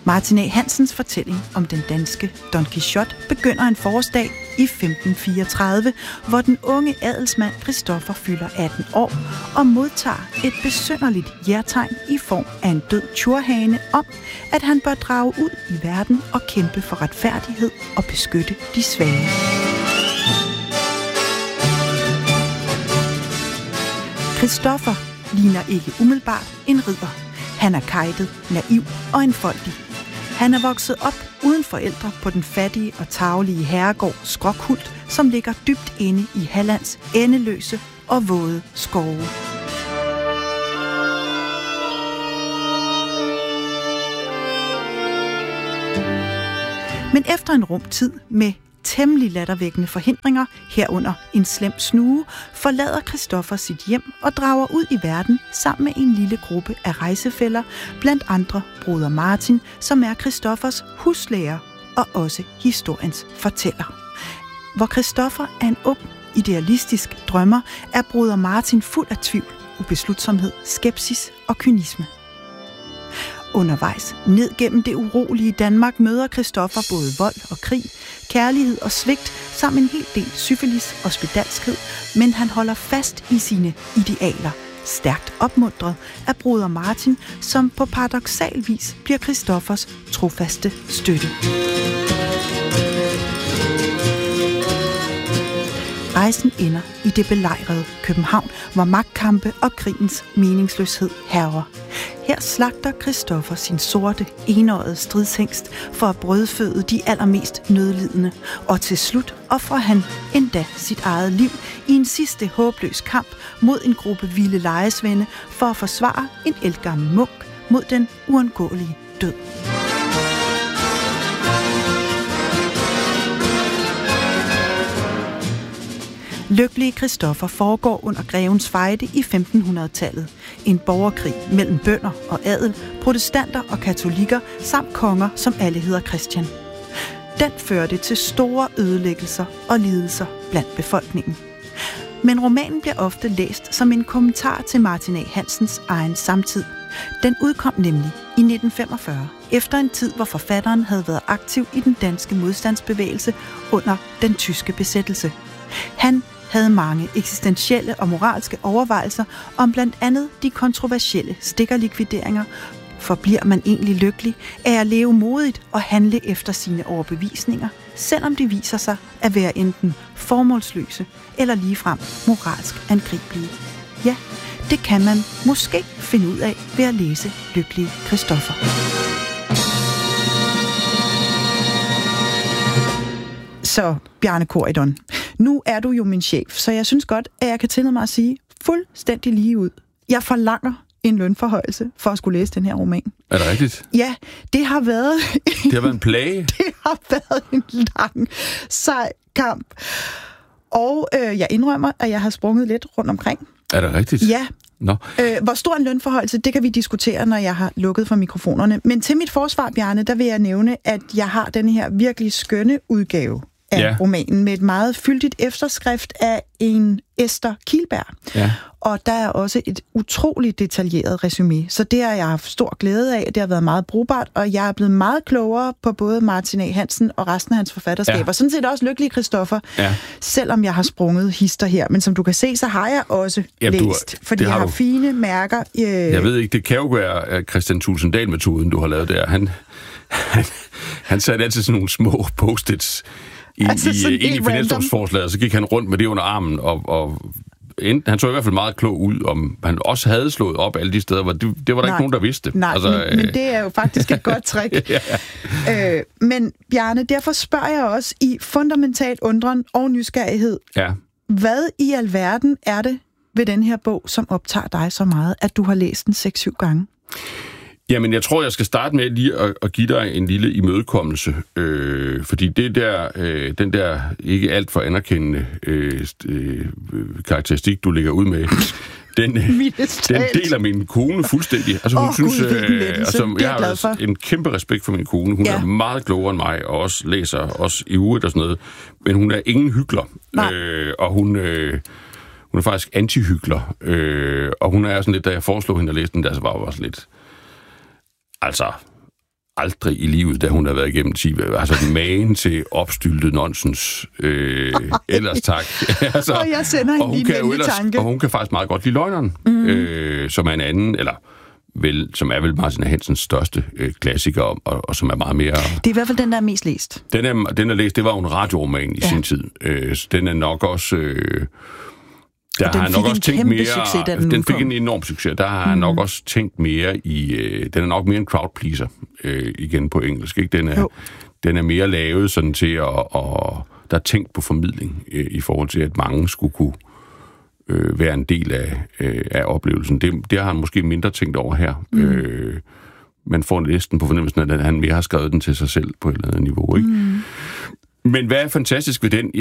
Martin A. Hansens fortælling om den danske Don Quixote begynder en forårsdag i 1534, hvor den unge adelsmand Christoffer fylder 18 år og modtager et besynderligt hjertegn i form af en død tjurhane om, at han bør drage ud i verden og kæmpe for retfærdighed og beskytte de svage. Christoffer ligner ikke umiddelbart en ridder. Han er kejtet, naiv og enfoldig. Han er vokset op uden forældre på den fattige og tarvelige herregård Skrokhult, som ligger dybt inde i Hallands endeløse og våde skove. Men efter en rum tid med temmelig lattervækkende forhindringer, herunder en slem snue, forlader Christoffer sit hjem og drager ud i verden sammen med en lille gruppe af rejsefæller, blandt andre broder Martin, som er Christoffers huslærer og også historiens fortæller. Hvor Christoffer er en ung, idealistisk drømmer, er broder Martin fuld af tvivl, ubeslutsomhed, skepsis og kynisme. Undervejs ned gennem det urolige Danmark møder Christoffer både vold og krig, kærlighed og svigt, samt en hel del syfilis og spedalskhed, men han holder fast i sine idealer, stærkt opmuntret af broder Martin, som på paradoksal vis bliver Christoffers trofaste støtte. Rejsen ender i det belejrede København, hvor magtkampe og krigens meningsløshed hærger. Her slagter Christoffer sin sorte, enøjede stridshængst for at brødføde de allermest nødlidende, og til slut ofrer han endda sit eget liv i en sidste håbløs kamp mod en gruppe vilde lejesvende for at forsvare en ældgammel munk mod den uundgåelige død. Lykkelige Christoffer foregår under grevens fejde i 1500-tallet. En borgerkrig mellem bønder og adel, protestanter og katolikker, samt konger, som alle hedder Christian. Den førte til store ødelæggelser og lidelser blandt befolkningen. Men romanen bliver ofte læst som en kommentar til Martin A. Hansens egen samtid. Den udkom nemlig i 1945, efter en tid, hvor forfatteren havde været aktiv i den danske modstandsbevægelse under den tyske besættelse. Han havde mange eksistentielle og moralske overvejelser om blandt andet de kontroversielle stikkerlikvideringer. For bliver man egentlig lykkelig af at leve modigt og handle efter sine overbevisninger, selvom de viser sig at være enten formålsløse eller ligefrem moralsk angribelige? Ja, det kan man måske finde ud af ved at læse Lykkelige Christoffer. Så Bjarne Corydon, nu er du jo min chef, så jeg synes godt, at jeg kan tillade mig at sige fuldstændig lige ud. Jeg forlanger en lønforhøjelse for at skulle læse den her roman. Er det rigtigt? Ja, det har været... Det har været en plage? Det har været en lang, sej kamp. Og jeg indrømmer, at jeg har sprunget lidt rundt omkring. Er det rigtigt? Ja. Nå. Hvor stor en lønforhøjelse, det kan vi diskutere, når jeg har lukket for mikrofonerne. Men til mit forsvar, Bjarne, der vil jeg nævne, at jeg har den her virkelig skønne udgave af romanen med et meget fyldigt efterskrift af en Esther Kielberg. Ja. Og der er også et utroligt detaljeret resumé. Så det har jeg haft stor glæde af. Det har været meget brugbart, og jeg er blevet meget klogere på både Martin A. Hansen og resten af hans forfatterskaber. Ja. Sådan set også Lykkelige Christoffer, selvom jeg har sprunget hister her. Men som du kan se, så har jeg også læst, fordi jeg har fine mærker. Jeg ved ikke, det kan jo være Christian Thulesen Dahl-metoden, du har lavet der. Han satte altid sådan nogle små post-its ind i finanslovsforslaget, og så gik han rundt med det under armen, og han så i hvert fald meget klog ud, om han også havde slået op alle de steder, hvor det var der ikke nogen, der vidste. Nej, altså, men det er jo faktisk et godt trick. Men Bjarne, derfor spørger jeg også i fundamentalt undren og nysgerrighed. Ja. Hvad i alverden er det ved den her bog, som optager dig så meget, at du har læst den 6-7 gange? Jamen, jeg tror, jeg skal starte med lige at give dig en lille imødekommelse, fordi det der, den der ikke alt for anerkendende karakteristik, du lægger ud med, den deler min kone fuldstændig. Altså, hun synes, jeg har også en kæmpe respekt for min kone. Hun er meget klogere end mig, og også læser også i uret og sådan noget, men hun er ingen hykler, og hun er faktisk anti-hykler, og hun er sådan lidt, da jeg foreslog hende at læse den der, så var hun også lidt... Altså, aldrig i livet, da hun har været igennem 10 år. Altså magen til opstyltet nonsens. Ellers tak. Altså, og jeg sender hende lige en tanke. Og hun kan faktisk meget godt lide Løgneren, som er en anden, eller vel, som er vel Martin Hansens største klassiker, og som er meget mere... Det er i hvert fald den, der er mest læst. Den er læst, det var jo en radioroman i sin tid. Den er nok også... Der har han nok også tænkt mere... Succes, den fik en enorm succes. Der har han nok også tænkt mere i... den er nok mere en crowd pleaser, igen på engelsk. Ikke? Den er mere lavet sådan til at... Der er tænkt på formidling i forhold til, at mange skulle kunne være en del af oplevelsen. Det har han måske mindre tænkt over her. Man får næsten på fornemmelsen, at han mere har skrevet den til sig selv på et eller andet niveau. Ikke? Men hvad er fantastisk ved den?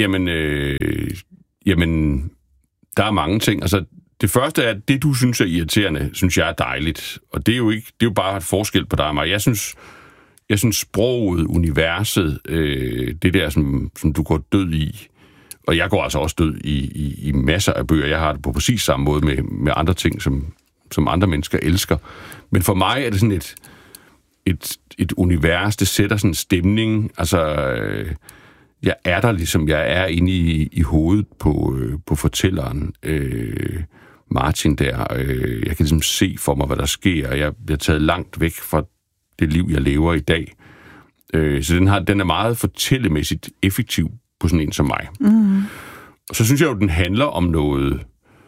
Jamen, der er mange ting. Altså, det første er, at det, du synes er irriterende, synes jeg er dejligt. Og det er jo bare et forskel på dig og mig. Jeg synes sproget, universet, det der, som du går død i, og jeg går altså også død i masser af bøger. Jeg har det på præcis samme måde med andre ting, som andre mennesker elsker. Men for mig er det sådan et univers, det sætter sådan en stemning. Altså, jeg er der ligesom, jeg er inde i hovedet på fortælleren. Martin der, jeg kan ligesom se for mig, hvad der sker. Jeg bliver taget langt væk fra det liv, jeg lever i dag. Så den er meget fortællemæssigt effektiv på sådan en som mig. Og så synes jeg jo, den handler om noget,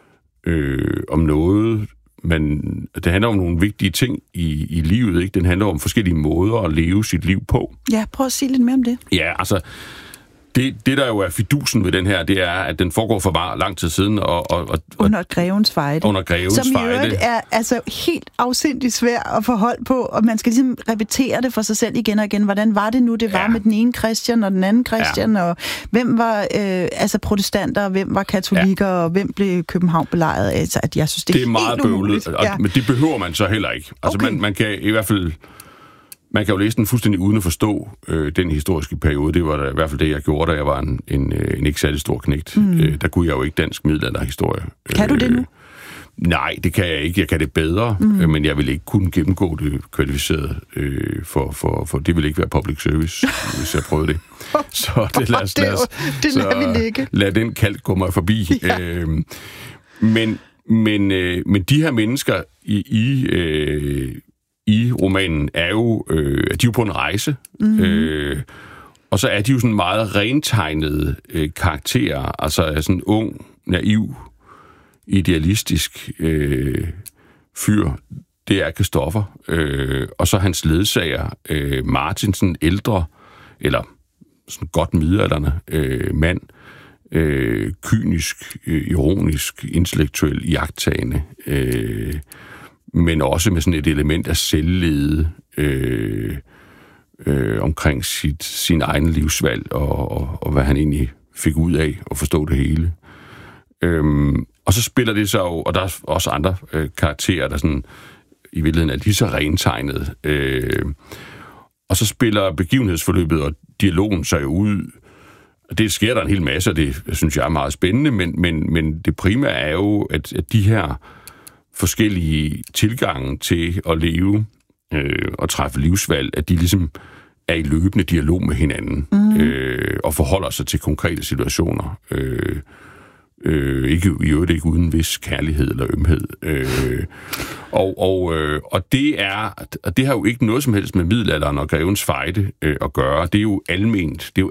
men det handler om nogle vigtige ting i livet, ikke? Den handler om forskellige måder at leve sit liv på. Ja, prøv at sige lidt mere om det. Ja, altså, det der jo er fidusen ved den her, det er, at den foregår for bare lang tid siden. Og under Grevens Fejde. Under Grevens Fejde. Som i øvrigt er altså helt afsindigt svært at forholde på, og man skal ligesom repetere det for sig selv igen og igen. Hvordan var det nu, det var med den ene Christian og den anden Christian, og hvem var protestanter, og hvem var katolikker, og hvem blev København belejret? Altså, at jeg synes, det er meget bøvlet, men det behøver man så heller ikke. Altså, okay. man kan i hvert fald... Man kan jo læse den fuldstændig uden at forstå den historiske periode. Det var da, i hvert fald det, jeg gjorde, da jeg var en ikke særlig stor knægt. Der kunne jeg jo ikke dansk middelalderhistorie. Kan du det nu? Nej, det kan jeg ikke. Jeg kan det bedre, men jeg vil ikke kunne gennemgå det kvalificeret, for det vil ikke være public service, hvis jeg prøvede det. Så det lad den kalk gå mig forbi. Ja. Men de her mennesker i romanen er jo, de er jo på en rejse, og så er de jo sådan meget rentegnede karakterer, altså sådan ung, naiv, idealistisk fyr, det er Christoffer, og så hans ledsager, Martin, sådan ældre, eller sådan godt midaldrende mand, kynisk, ironisk, intellektuel, iagttagende, men også med sådan et element af selvlede omkring sin egen livsvalg, og hvad han egentlig fik ud af at forstå det hele. Og så spiller det så jo, og der er også andre karakterer, der sådan i virkeligheden er lige så rentegnet. Og så spiller begivenhedsforløbet og dialogen sig ud. Det sker der en hel masse, og det synes jeg er meget spændende, men det primære er jo, at de her forskellige tilgange til at leve og træffe livsvalg, at de ligesom er i løbende dialog med hinanden og forholder sig til konkrete situationer. Ikke uden vis kærlighed eller ømhed. Og det har jo ikke noget som helst med middelalderen og Grevens Fejde at gøre. Det er jo alment. Det er jo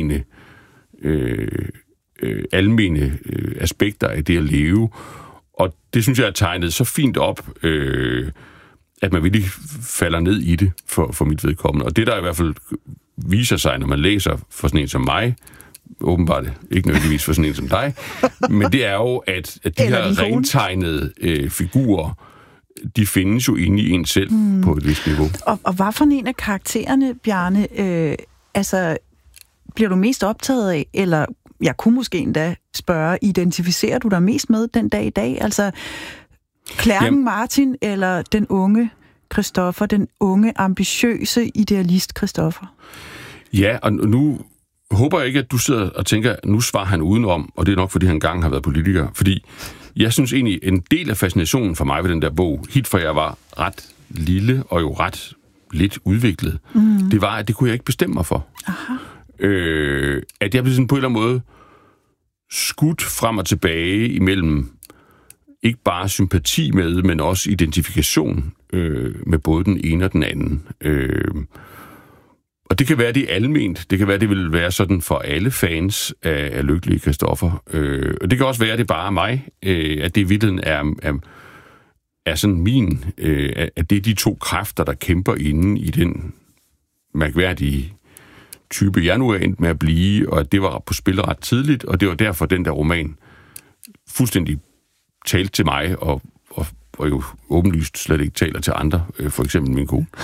almene aspekter af det at leve. Og det synes jeg er tegnet så fint op, at man virkelig falder ned i det for mit vedkommende. Og det, der i hvert fald viser sig, når man læser for sådan en som mig, åbenbart ikke nødvendigvis for sådan en som dig, men det er jo, at de her rentegnede figurer, de findes jo inde i en selv på et vist niveau. Og hvad for en af karaktererne, Bjarne, bliver du mest optaget af, eller jeg kunne måske endda spørge, identificerer du dig mest med den dag i dag? Altså Klærken Martin eller den unge Christoffer, den unge, ambitiøse idealist Christoffer? Ja, og nu håber jeg ikke, at du sidder og tænker, nu svarer han udenom, og det er nok, fordi han engang har været politiker. Fordi jeg synes egentlig, en del af fascinationen for mig ved den der bog, helt fra jeg var ret lille og jo ret lidt udviklet, det var, at det kunne jeg ikke bestemme mig for. Aha. At jeg blev sådan på en eller anden måde skudt frem og tilbage imellem ikke bare sympati med, men også identifikation med både den ene og den anden. Og det kan være, det er alment. Det kan være, det vil være sådan for alle fans af Lykkelige Christoffer. Og det kan også være, det er bare mig, at det i virkeligheden er sådan min, at det er de to kræfter, der kæmper inde i den mærkværdige type, jeg nu er endt med at blive, og at det var på spil ret tidligt, og det var derfor, den der roman fuldstændig talte til mig, og jo åbenlyst slet ikke taler til andre, for eksempel min kone.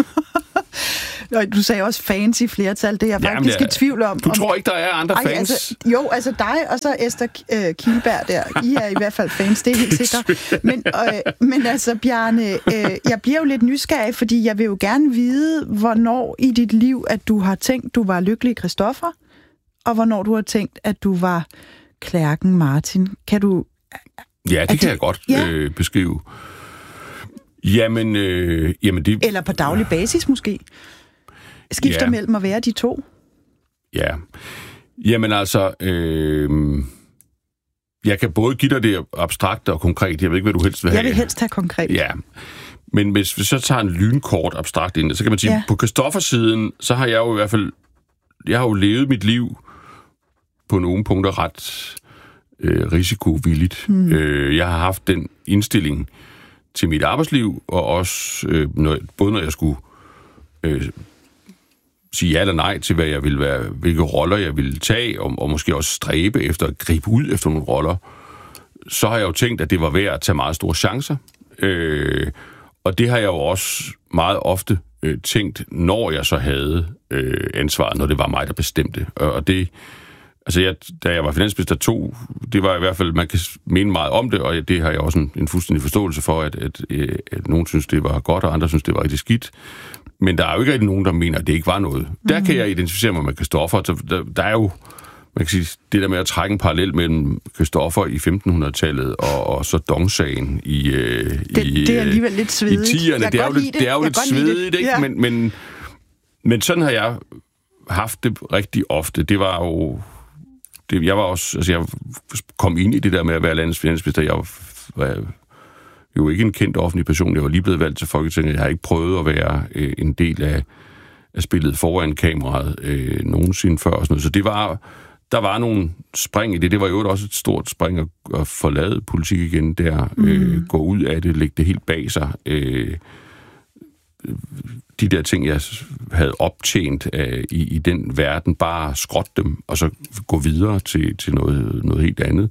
Du sagde også fans i flertal, det er jeg faktisk i tvivl om. Du tror ikke, der er andre fans? Altså dig og så Esther Kielberg der. I er i hvert fald fans, det er helt sikkert. Men altså, Bjarne, jeg bliver jo lidt nysgerrig, fordi jeg vil jo gerne vide, hvornår i dit liv, at du har tænkt, du var Lykkelig Christoffer, og hvornår du har tænkt, at du var Klerken Martin. Kan du... Ja, det kan jeg godt beskrive. Jamen det... Eller på daglig basis måske? Skifter mellem at være de to? Ja. Jamen altså, jeg kan både give dig det abstrakte og konkret. Jeg ved ikke, hvad du helst vil have. Jeg vil helst have konkret. Ja. Men hvis vi så tager en lynkort abstrakt ind, så kan man sige, på Christoffer-siden, så har jeg jo i hvert fald, jeg har jo levet mit liv på nogle punkter ret risikovilligt. Jeg har haft den indstilling til mit arbejdsliv, og også både når jeg skulle sige ja eller nej til, hvad jeg ville være, hvilke roller jeg ville tage, og måske også stræbe efter at gribe ud efter nogle roller, så har jeg jo tænkt, at det var værd at tage meget store chancer. Og det har jeg jo også meget ofte tænkt, når jeg så havde ansvaret, når det var mig, der bestemte. Og det, altså da jeg var finansminister, det var i hvert fald, man kan mene meget om det, og det har jeg også en fuldstændig forståelse for, at nogen synes, det var godt, og andre synes, det var rigtig skidt. Men der er jo ikke rigtig nogen, der mener, at det ikke var noget. Der kan jeg identificere mig med Christoffer. Der er jo, man kan sige, det der med at trække en parallel mellem Christoffer i 1500-tallet og så Dong-sagen i det er alligevel lidt svedigt. I 10'erne. Det er jo lidt svedigt, ikke? Ja. Men sådan har jeg haft det rigtig ofte. Det var jo... jeg var også... Altså, jeg kom ind i det der med at være landets finansminister. Jeg var jo ikke en kendt offentlig person. Jeg var lige blevet valgt til Folketinget. Jeg har ikke prøvet at være en del af spillet foran kameraet nogensinde før. Og sådan noget. Så der var nogle spring i det. Det var jo også et stort spring at forlade politik igen der. Gå ud af det, lægge det helt bag sig. De der ting, jeg havde optjent i den verden, bare skrotte dem, og så gå videre til noget helt andet.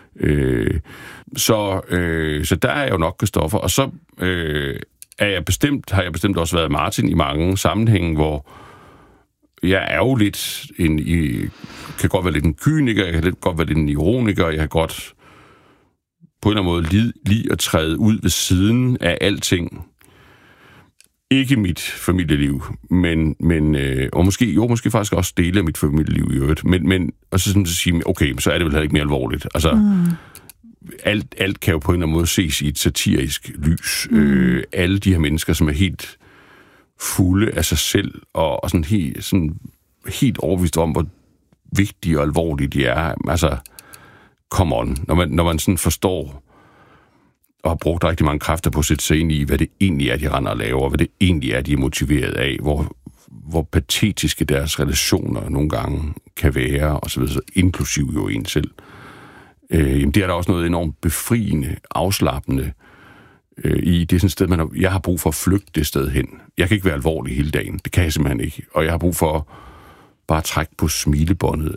Så der er jeg jo nok Christoffer. Og så har jeg bestemt også været Martin i mange sammenhænge, hvor jeg er jo lidt kan godt være lidt en kyniker, jeg kan godt være lidt en ironiker, jeg kan godt på en eller anden måde lide at træde ud ved siden af alting. Ikke mit familieliv, men og måske faktisk også dele af mit familieliv i øvrigt. Men og så sådan at sige, okay, så er det vel heller ikke mere alvorligt. Altså, alt kan jo på en eller anden måde ses i et satirisk lys. Alle de her mennesker, som er helt fulde af sig selv, og sådan helt overbevist om, hvor vigtige og alvorlige de er. Altså, come on. Når man sådan forstår og har brugt rigtig mange kræfter på at sætte sig ind i, hvad det egentlig er, de render og laver, og hvad det egentlig er, de er motiveret af, hvor patetiske deres relationer nogle gange kan være, og så videre, inklusiv jo en selv. Jamen, det er der også noget enormt befriende, afslappende i. Det er sådan et sted, jeg har brug for at flygte det sted hen. Jeg kan ikke være alvorlig hele dagen. Det kan jeg simpelthen ikke. Og jeg har brug for bare at trække på smilebåndet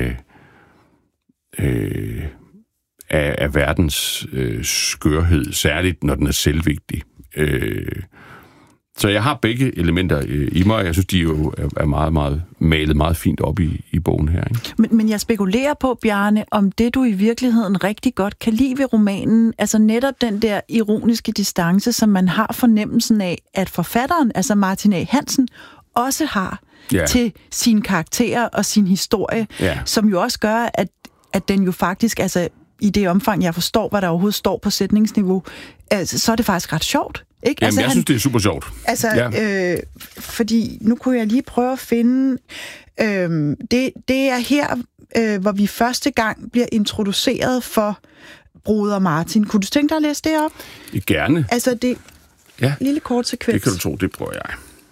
af verdens skørhed, særligt når den er selvvigtig. Så jeg har begge elementer i mig, og jeg synes, de jo er meget, meget malet meget fint op i bogen her. Ikke? Men jeg spekulerer på, Bjarne, om det du i virkeligheden rigtig godt kan lide ved romanen, altså netop den der ironiske distance, som man har fornemmelsen af, at forfatteren, altså Martin A. Hansen, også har til sine karakterer og sin historie, som jo også gør, at den jo faktisk, altså i det omfang, jeg forstår, hvad der overhovedet står på sætningsniveau, så er det faktisk ret sjovt. Ikke? Jamen, jeg synes, det er super sjovt. Altså, fordi nu kunne jeg lige prøve at finde... det er her, hvor vi første gang bliver introduceret for Broder Martin. Kunne du tænke dig at læse det op? Gerne. Altså, det lille kort sekvens. Det kan du tro, det prøver jeg.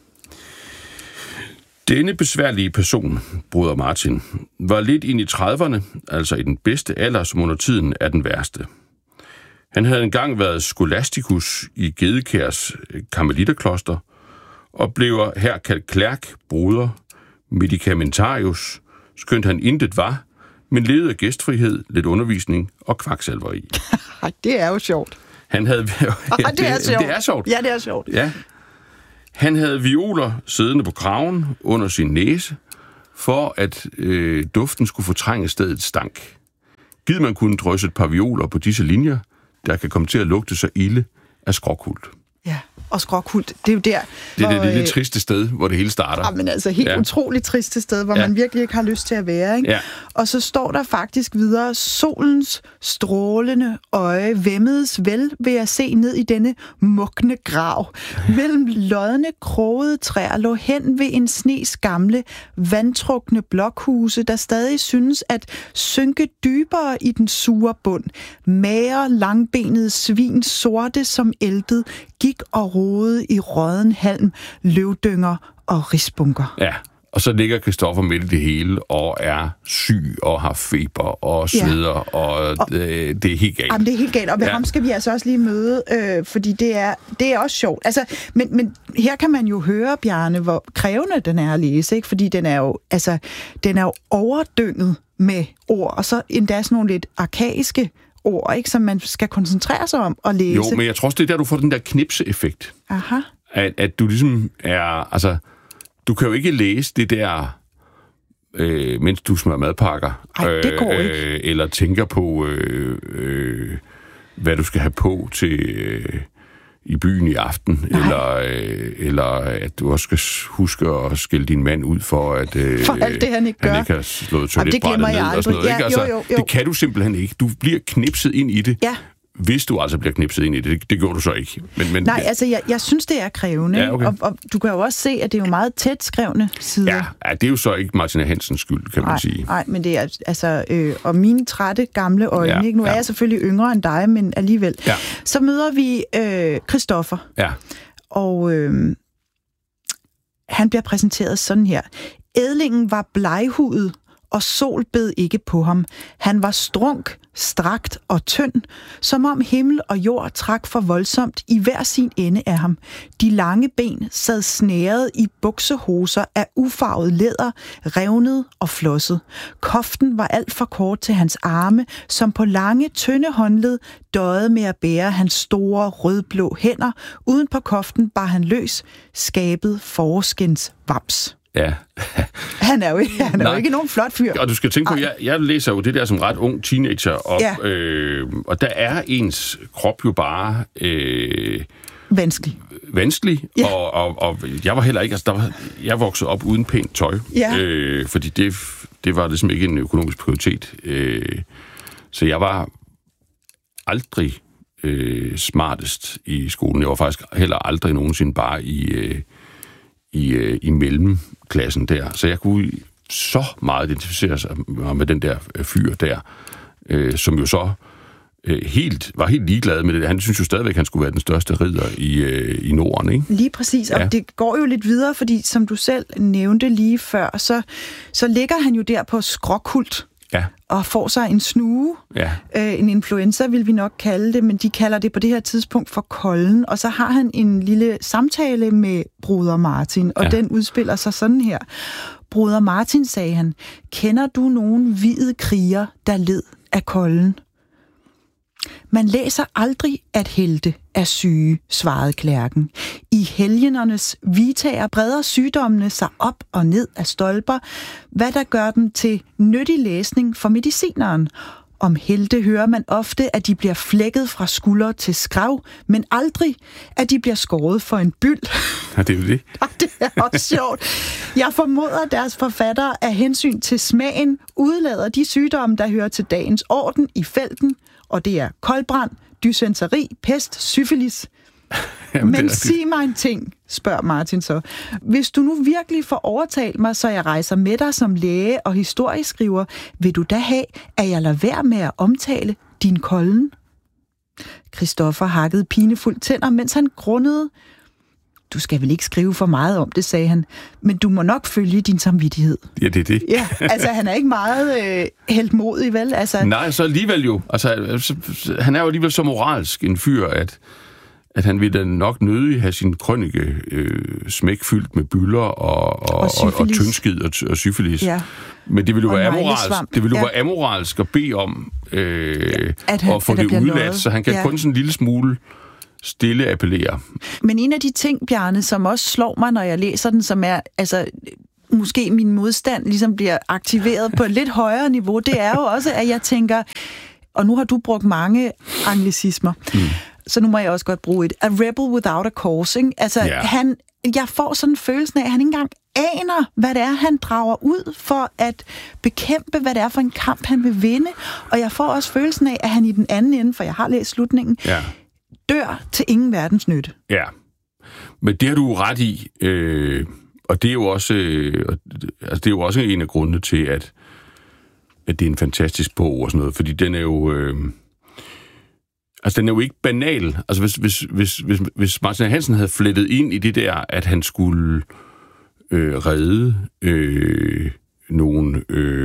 Denne besværlige person, Broder Martin, var lidt ind i 30'erne, altså i den bedste alder, som under tiden er den værste. Han havde engang været skolasticus i Gedekærs karmeliterkloster, og blev her kaldt klærk, broder, medicamentarius, skønt han intet var, men levede af gæstfrihed, lidt undervisning og kvaksalveri. Det er jo sjovt. Han havde... det er sjovt. Det er sjovt. Ja, det er sjovt. Ja. Han havde violer siddende på kraven under sin næse, for at duften skulle fortrænge stedets stank. Givet man kunne drysse et par violer på disse linjer, der kan komme til at lugte så ilde af skråkult. Ja, og skråkult, det er jo der... Det er det lille triste sted, hvor det hele starter. Ja, men altså helt utroligt triste sted, hvor man virkelig ikke har lyst til at være, ikke? Ja. Og så står der faktisk videre, solens strålende øje væmmedes vel ved at se ned i denne mugne grav. Mellem lodne, krogede træer lå hen ved en snes gamle, vandtrukne blokhuse, der stadig synes at synke dybere i den sure bund. Mager, langbenede svin, sorte som æltet, gik og rodede i rådden halm, løvdynger og risbunker. Ja, og så ligger Christoffer midt i det hele og er syg og har feber og sveder, og det er helt galt. Jamen, det er helt galt, og med ham skal vi altså også lige møde, fordi det er også sjovt. Altså, men her kan man jo høre, Bjarne, hvor krævende den er at læse, ikke? Fordi den er jo overdynget med ord, og så endda sådan nogle lidt arkaiske ord, ikke, som man skal koncentrere sig om at læse. Jo, men jeg tror også, det er der, du får den der knipse-effekt. Aha. At du ligesom er... Altså, du kan jo ikke læse det der, mens du smører madpakker. Ej, det går ikke. Eller tænker på, hvad du skal have på til i byen i aften. Eller at du også skal huske at skælde din mand ud for, at for alt det, han ikke gør. Han ikke har slået toiletbrættet ned og sådan noget. Ja, ikke? Altså, jo. Det kan du simpelthen ikke. Du bliver knipset ind i det. Ja. Hvis du altså bliver knipset ind i det. Det gjorde du så ikke. Men, nej, altså jeg synes, det er krævende. Ja, okay. og du kan jo også se, at det er jo meget tæt skrevne sider. Ja, det er jo så ikke Martina Hansens skyld, kan man sige. Nej, men det er altså... og mine trætte gamle øjne, ikke? Nu er jeg selvfølgelig yngre end dig, men alligevel. Ja. Så møder vi Christoffer. Ja. Og han bliver præsenteret sådan her. Ædlingen var bleghudet, og sol bed ikke på ham. Han var strunk, strakt og tynd, som om himmel og jord trak for voldsomt i hver sin ende af ham. De lange ben sad snæret i buksehoser af ufarvet læder, revnet og flosset. Koften var alt for kort til hans arme, som på lange, tynde håndled døjede med at bære hans store, rødblå hænder. Uden på koften bar han løs, skabet forskens vams. Ja. Han er jo ikke nogen flot fyr. Og du skal tænke på, jeg læser jo det der som ret ung teenager, og der er ens krop jo bare... Vanskelig. Ja. Og jeg var heller ikke... Altså, jeg voksede op uden pænt tøj, fordi det var ligesom ikke en økonomisk prioritet. Så jeg var aldrig smartest i skolen. Jeg var faktisk heller aldrig nogensinde bare i mellemklassen der. Så jeg kunne så meget identificere sig med den der fyr der, som jo så var helt ligeglad med det. Han synes jo stadigvæk, at han skulle være den største ridder i Norden, ikke? Lige præcis, og det går jo lidt videre, fordi som du selv nævnte lige før, så ligger han jo der på skråkult. Ja. Og får sig en snue, en influenza vil vi nok kalde det, men de kalder det på det her tidspunkt for kolden, og så har han en lille samtale med Broder Martin, og den udspiller sig sådan her. Broder Martin, sagde han, kender du nogen hvide kriger, der led af kolden? Man læser aldrig, at helte er syge, svarede klærken. I helgenernes vitaer breder sygdommene sig op og ned af stolper, hvad der gør dem til nyttig læsning for medicineren. Om helte hører man ofte, at de bliver flækket fra skulder til skrav, men aldrig, at de bliver skåret for en byld. Ja, det er jo det. Det er også sjovt. Jeg formoder, at deres forfattere af hensyn til smagen udlader de sygdomme, der hører til dagens orden i felten, og det er koldbrand, dysenteri, pest, syfilis. Men sig mig en ting, spørger Martin så. Hvis du nu virkelig får overtalt mig, så jeg rejser med dig som læge og historieskriver, vil du da have, at jeg lader være med at omtale din kolden? Christoffer hakkede pinefuldt tænder, mens han grundede. Du skal vel ikke skrive for meget om det, sagde han, men du må nok følge din samvittighed. Ja, det er det. Ja, altså han er ikke meget heltmodig, vel? Altså... Nej, så alligevel jo. Altså, han er jo alligevel så moralsk en fyr, at han ville nok nødig have sin krønike smæk fyldt med bylder og tyndskid og syfilis. Ja. Men det ville jo være amoralsk. Det ville jo være amoralsk at bede om at få det udladt, så han kan kun sådan en lille smule stille appellere. Men en af de ting, Bjarne, som også slår mig, når jeg læser den, som er, altså, måske min modstand ligesom bliver aktiveret på et lidt højere niveau, det er jo også, at jeg tænker, og nu har du brugt mange anglicismer, så nu må jeg også godt bruge et. A rebel without a cause, ikke? Altså, jeg får sådan en følelse af, at han ikke engang aner, hvad det er, han drager ud for at bekæmpe, hvad det er for en kamp, han vil vinde. Og jeg får også følelsen af, at han i den anden ende, for jeg har læst slutningen, dør til ingen verdens nytte. Ja, men det har du ret i. Og det er jo også, det er jo også en af grundene til, at det er en fantastisk bog og sådan noget, fordi den er jo... den er jo ikke banal. Altså, hvis Martin Hansen havde flettet ind i det der, at han skulle redde nogle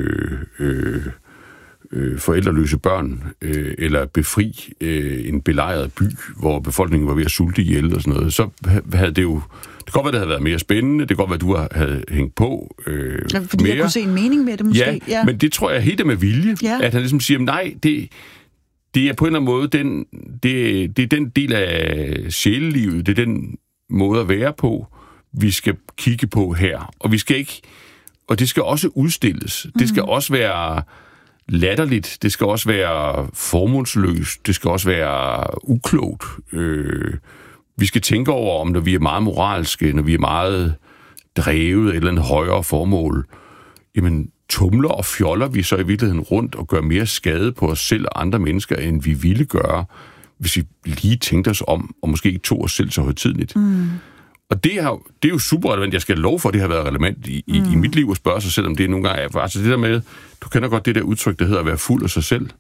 forældreløse børn, eller befri en belejret by, hvor befolkningen var ved at sulte ihjel og sådan noget, så havde det jo... Det kan godt være, det havde været mere spændende, det kan godt være, du havde hængt på fordi mere. Jeg kunne se en mening med det måske. Ja, men det tror jeg helt er med vilje, at han ligesom siger, nej, det er på en eller anden måde det er den del af sjælelivet, det er den måde at være på, vi skal kigge på her. Og vi skal ikke, og det skal også udstilles. Det skal også være latterligt, det skal også være formålsløst, det skal også være uklogt. Vi skal tænke over, om når vi er meget moralske, når vi er meget drevet eller en højere formål, jamen tumler og fjoller vi så i virkeligheden rundt og gør mere skade på os selv og andre mennesker, end vi ville gøre, hvis vi lige tænkte os om, og måske ikke tog os selv så højtideligt. Og det er jo super relevant. Jeg skal love for, at det har været relevant i mit liv at spørge sig selv, om det nogle gange er. Altså det der med, du kender godt det der udtryk, der hedder at være fuld af sig selv.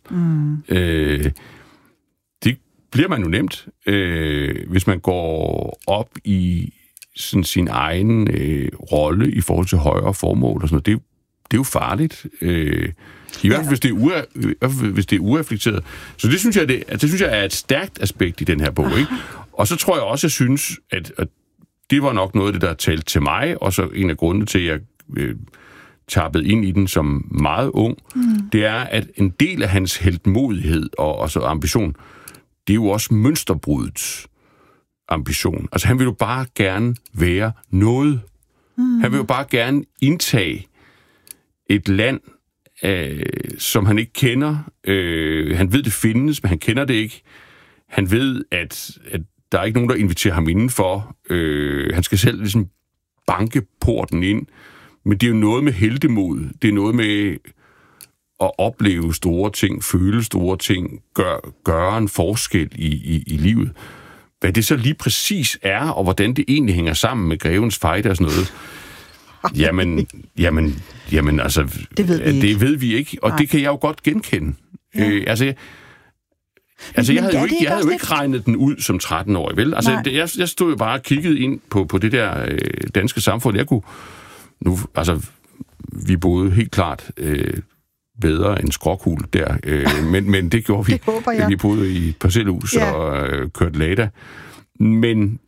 Det bliver man jo nemt, hvis man går op i sådan sin egen rolle i forhold til højere formål og sådan noget. Det er jo farligt. I hvert fald, hvis det er ureflekteret. Så det synes jeg er et stærkt aspekt i den her bog, ikke? Og så tror jeg også, jeg synes, at det var nok noget af det, der talte til mig, og så en af grundene til, at jeg tappede ind i den som meget ung, det er, at en del af hans heltmodighed og så ambition, det er jo også mønsterbrudets ambition. Altså, han vil jo bare gerne være noget. Han vil jo bare gerne indtage et land, som han ikke kender. Han ved, det findes, men han kender det ikke. Han ved, at der er ikke nogen, der inviterer ham indenfor. Han skal selv ligesom banke porten ind. Men det er jo noget med heltemod. Det er noget med at opleve store ting, føle store ting, gøre en forskel i livet. Hvad det så lige præcis er, og hvordan det egentlig hænger sammen med Grevens Fejde og sådan noget, jamen altså, det ved vi ikke, og det kan jeg jo godt genkende. Ja. Jeg havde jo ikke regnet den ud som 13-årig, vel? Altså, jeg stod jo bare og kiggede ind på det der danske samfund. Jeg kunne vi boede helt klart bedre end skråkugle der, men det gjorde vi. Det håber jeg. Vi boede i et parcelhus og kørte Lada. Men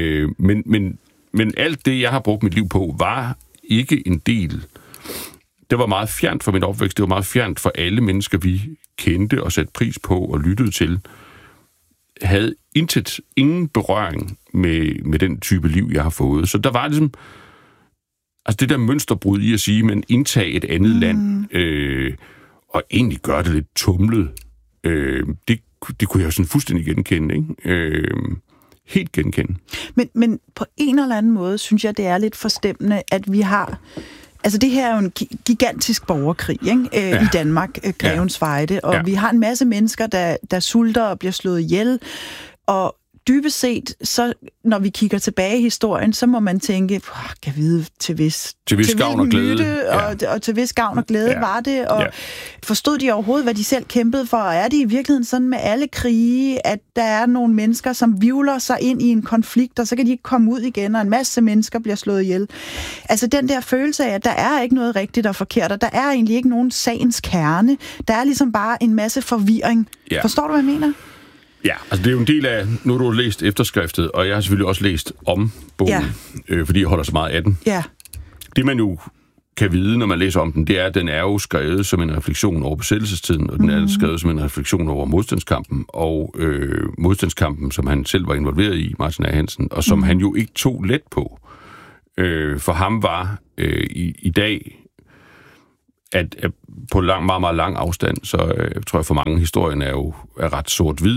alt det, jeg har brugt mit liv på, var ikke en del. Det var meget fjernt for min opvækst. Det var meget fjernt for alle mennesker, vi kendte og satte pris på og lyttede til. Havde ingen berøring med den type liv, jeg har fået. Så der var ligesom altså det der mønsterbrud i at sige, at man indtager et andet land og egentlig gør det lidt tumlet. Det kunne jeg sådan fuldstændig genkende, ikke? Helt genkende. Men på en eller anden måde, synes jeg, det er lidt forstemmende, at vi har... Altså, det her er jo en gigantisk borgerkrig, ikke? I Danmark, Grevens Fejde, og vi har en masse mennesker, der sulter og bliver slået ihjel, og dybest set, så når vi kigger tilbage i historien, så må man tænke, kan vide til vis gavn og glæde. Og til vis gavn og glæde var det, og forstod de overhovedet, hvad de selv kæmpede for, og er det i virkeligheden sådan med alle krige, at der er nogle mennesker, som hvirvler sig ind i en konflikt, og så kan de ikke komme ud igen, og en masse mennesker bliver slået ihjel. Altså den der følelse af, at der er ikke noget rigtigt og forkert, og der er egentlig ikke nogen sagens kerne. Der er ligesom bare en masse forvirring. Ja. Forstår du, hvad jeg mener? Ja, altså det er jo en del af, nu har du læst efterskriftet, og jeg har selvfølgelig også læst om bogen, fordi jeg holder så meget af den. Ja. Det man jo kan vide, når man læser om den, det er, at den er jo skrevet som en refleksion over besættelsestiden, og den er skrevet som en refleksion over modstandskampen, og modstandskampen, som han selv var involveret i, Martin A. Hansen, og som han jo ikke tog let på. For ham var i dag, at på meget, meget lang afstand, så tror jeg for mange historien er ret sort-hvid,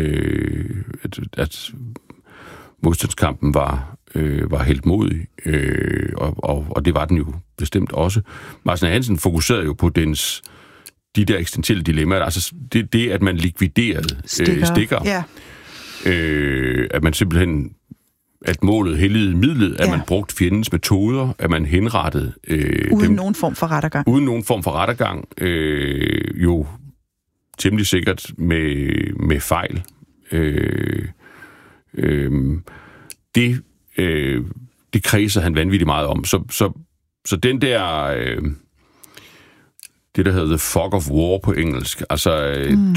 at modstandskampen var helt modig, og det var den jo bestemt også. Martin Hansen fokuserede jo på de der eksistentielle dilemmaer, altså det at man likviderede stikker. Ja. At man simpelthen, at målet helligede midlet, at man brugte fjendens metoder, at man henrettede uden nogen form for rettergang. Uden nogen form for rettergang, jo temmelig sikkert med fejl. Det kredser han vanvittigt meget om. Så den der det der hedder the fog of war på engelsk, altså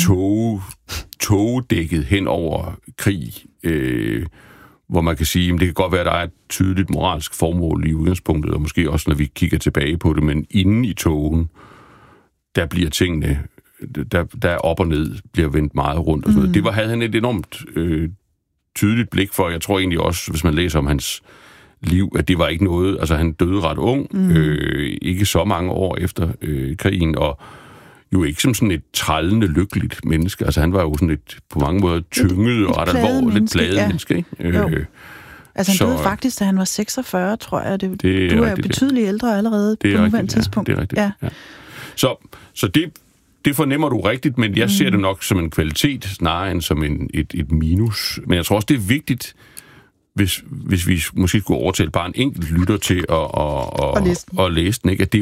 togedækket hen over krig, hvor man kan sige, at det kan godt være, at der er et tydeligt moralsk formål i udgangspunktet, og måske også, når vi kigger tilbage på det, men inde i togen, der bliver tingene, der er op og ned, bliver vendt meget rundt og sådan noget. Det havde han et enormt tydeligt blik for. Jeg tror egentlig også, hvis man læser om hans liv, at det var ikke noget, altså han døde ret ung, ikke så mange år efter krigen, og jo ikke som sådan et trællende, lykkeligt menneske. Altså han var jo sådan et, på mange måder, tynget og ret alvorligt, lidt plaget menneske, ikke? Altså han døde faktisk, da han var 46, tror jeg. Du er jo betydeligt ældre allerede på nuværende tidspunkt. Det er rigtigt, ja. Så det fornemmer du rigtigt, men jeg ser det nok som en kvalitet, snarere end som et minus. Men jeg tror også, det er vigtigt, hvis vi måske skulle overtale bare en enkelt lytter til at læse den, ikke? At det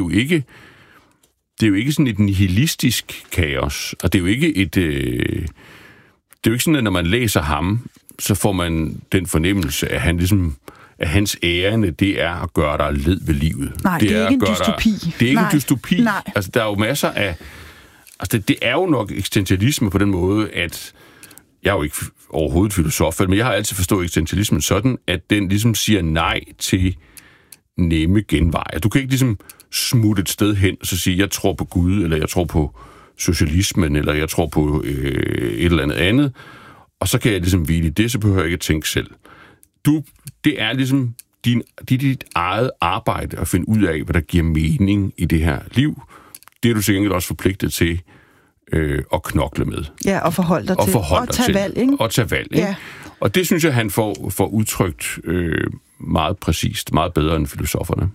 er jo ikke sådan et nihilistisk kaos, og det er jo ikke det er jo ikke sådan, at når man læser ham, så får man den fornemmelse, at han ligesom, at hans ærende, det er at gøre dig led ved livet. Nej, det er ikke en dystopi. Det er ikke en dystopi. Nej. Altså, der er jo masser af... Altså, det er jo nok eksistentialisme på den måde, at... Jeg er jo ikke overhovedet filosof, men jeg har altid forstået eksistentialismen sådan, at den ligesom siger nej til nemme genveje. Du kan ikke ligesom smutte et sted hen og så sige, jeg tror på Gud, eller jeg tror på socialismen, eller jeg tror på et eller andet, og så kan jeg ligesom hvile i det, så behøver jeg ikke at tænke selv. Det er ligesom dit eget arbejde at finde ud af, hvad der giver mening i det her liv. Det er du sikkert også forpligtet til at knokle med. Ja, og forholde dig til. Og tage valg, ikke? Og tage valg, ikke? Ja. Og det synes jeg, han får udtrykt meget præcist, meget bedre end filosoferne.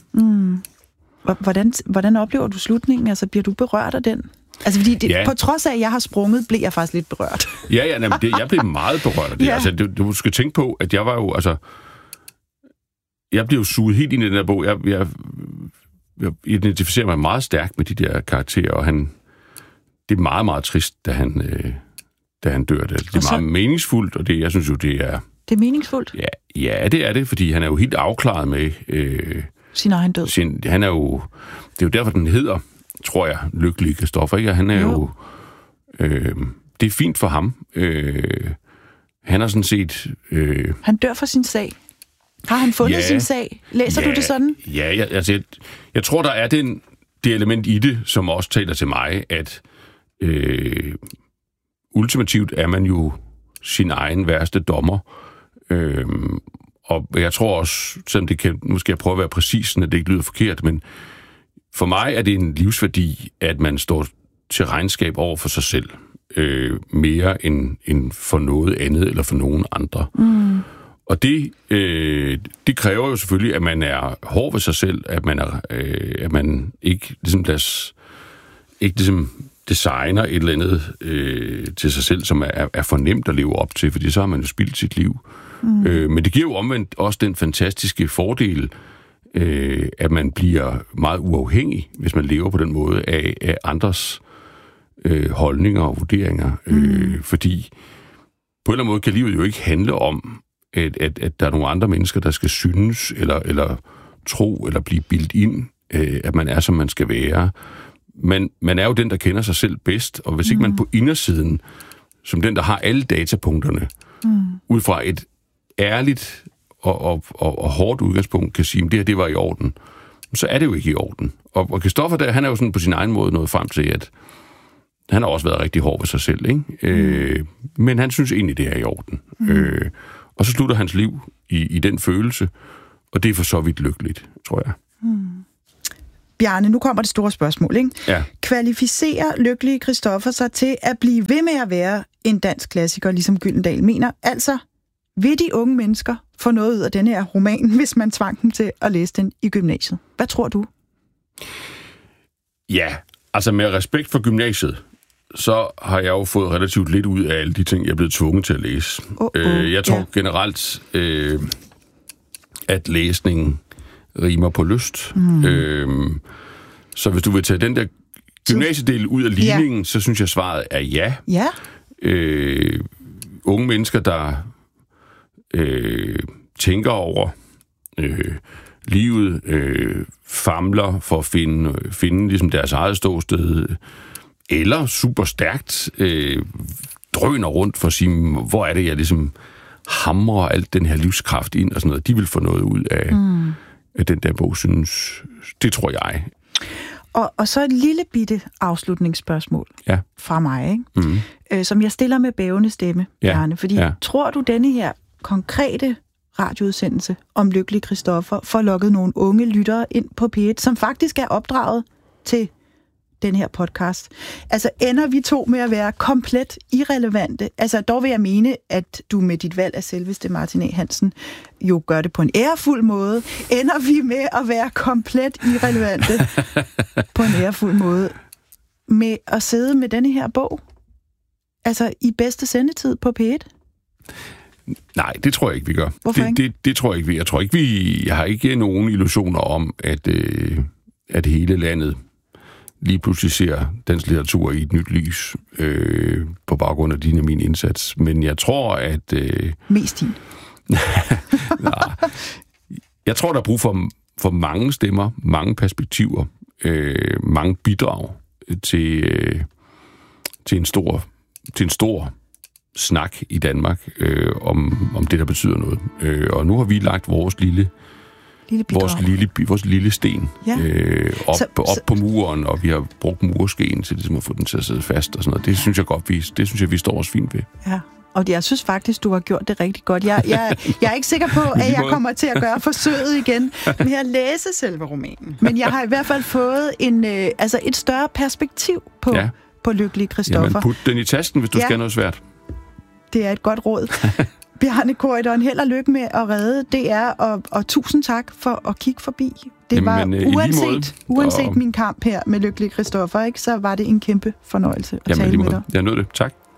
Hvordan oplever du slutningen? Altså, bliver du berørt af den? Altså, fordi på trods af, at jeg har sprunget, blev jeg faktisk lidt berørt. Jeg blev meget berørt af det. Ja. Altså, du skal tænke på, at jeg var jo, altså... Jeg blev jo suget helt ind i den der bog. Jeg identificerer mig meget stærkt med de der karakterer, og det er meget, meget trist, da han dør. Det er meget meningsfuldt, og jeg synes jo, det er... Det er meningsfuldt? Ja, det er det, fordi han er jo helt afklaret med... sin egen død. Han er jo... Det er jo derfor, den hedder, tror jeg, Lykkelig Christoffer, ikke? Og han er jo... det er fint for ham. Han har sådan set... Han dør for sin sag. Har han fundet sin sag? Læser du det sådan? Ja, jeg tror, der er det element i det, som også taler til mig, at ultimativt er man jo sin egen værste dommer. Og jeg tror også, selvom det kan, nu skal jeg prøve at være præcis, så det ikke lyder forkert, men for mig er det en livsværdi, at man står til regnskab over for sig selv, mere end for noget andet eller for nogen andre. Og det kræver jo selvfølgelig, at man er hård ved sig selv, at man ikke ligesom designer et eller andet til sig selv, som er for nemt at leve op til, fordi så har man jo spildt sit liv. Men det giver jo omvendt også den fantastiske fordel, at man bliver meget uafhængig, hvis man lever på den måde af andres holdninger og vurderinger. Fordi på en eller anden måde kan livet jo ikke handle om, at der er nogle andre mennesker, der skal synes, eller tro, eller blive bildt ind, at man er, som man skal være. Man er jo den, der kender sig selv bedst, og hvis ikke man på indersiden, som den, der har alle datapunkterne, ud fra et ærligt og hårdt udgangspunkt, kan sige, at det var i orden, så er det jo ikke i orden. Og Christoffer der, han er jo sådan på sin egen måde nået frem til, at han har også været rigtig hård ved sig selv, ikke? Men han synes egentlig, det er i orden. Og så slutter hans liv i den følelse, og det er for så vidt lykkeligt, tror jeg. Bjarne, nu kommer det store spørgsmål, ikke? Ja. Kvalificerer lykkelige Christoffer sig til at blive ved med at være en dansk klassiker, ligesom Gyldendal mener? Altså, vil de unge mennesker få noget ud af denne her roman, hvis man tvang dem til at læse den i gymnasiet? Hvad tror du? Ja, altså med respekt for gymnasiet, så har jeg jo fået relativt lidt ud af alle de ting, jeg er blevet tvunget til at læse. Jeg tror generelt, at læsningen rimer på lyst. Så hvis du vil tage den der gymnasiedel ud af ligningen, så synes jeg, svaret er ja. Ja. Unge mennesker, der tænker over livet, famler for at finde ligesom deres eget ståsted, eller super stærkt drøner rundt for at sige, hvor er det, jeg ligesom hamrer alt den her livskraft ind og sådan noget. De vil få noget ud af den der bog, synes. Det tror jeg. Og så et lille bitte afslutningsspørgsmål fra mig, ikke? Som jeg stiller med bævende stemme, Bjarne. Fordi tror du, denne her konkrete radioudsendelse om Lykkelig Christoffer får lukket nogle unge lyttere ind på P1, som faktisk er opdraget til den her podcast? Altså, ender vi to med at være komplet irrelevante? Altså, dog vil jeg mene, at du med dit valg af selveste Martin A. Hansen jo gør det på en ærefuld måde. Ender vi med at være komplet irrelevante på en ærefuld måde med at sidde med denne her bog? Altså, i bedste sendetid på P1? Nej, det tror jeg ikke, vi gør. Hvorfor ikke? Det tror jeg ikke, vi. Jeg tror ikke, jeg har ikke nogen illusioner om, at hele landet lige pludselig ser dansk litteratur i et nyt lys på baggrund af din og min indsats. Men jeg tror, at... Mest din. Jeg tror, der er brug for mange stemmer, mange perspektiver, mange bidrag til en stor snak i Danmark om det, der betyder noget. Og nu har vi lagt vores lille sten op på muren, og vi har brugt murskeen til ligesom at få den til at sidde fast og sådan noget. Det synes jeg, vi står os fint ved. Ja. Og jeg synes faktisk, du har gjort det rigtig godt. Jeg er ikke sikker på, at jeg kommer til at gøre forsøget igen med at læse selve romanen. Men jeg har i hvert fald fået et større perspektiv på Lykkelig Christoffer. Jamen, put den i tasken, hvis du skal noget svært. Det er et godt råd. Bjarne Corydon, held og lykke med at redde DR, og tusind tak for at kigge forbi. Det var uanset min kamp her med Lykkelig Christoffer, ikke, så var det en kæmpe fornøjelse at tale med dig. Jeg nød det. Tak.